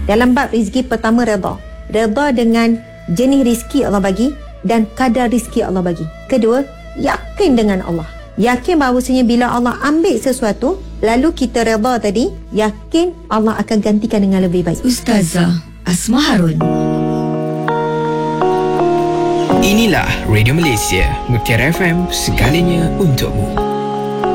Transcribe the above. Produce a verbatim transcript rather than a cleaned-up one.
Dalam bab rezeki, pertama redha. Redha dengan jenis rezeki Allah bagi dan kadar rezeki Allah bagi. Kedua, yakin dengan Allah. Yakin bahawasanya bila Allah ambil sesuatu, lalu kita redha tadi, yakin Allah akan gantikan dengan lebih baik. Ustazah Asma Harun. Inilah Radio Malaysia, Mutiara F M, segalanya untukmu.